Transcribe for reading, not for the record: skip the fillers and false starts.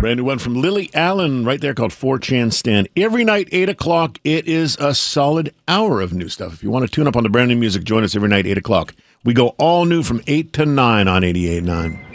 Brand new one from Lily Allen right there called 4chan Stand. Every night, 8 o'clock, it is a solid hour of new stuff. If you want to tune up on the brand new music, join us every night, 8 o'clock. We go all new from 8 to 9 on 88.9.